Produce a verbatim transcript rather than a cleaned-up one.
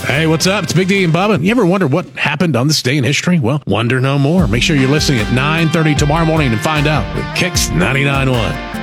Hey, what's up? It's Big D and Bubba. You ever wonder what happened on this day in history? Well, wonder no more. Make sure you're listening at nine thirty tomorrow morning to find out with Kicks ninety-nine point one.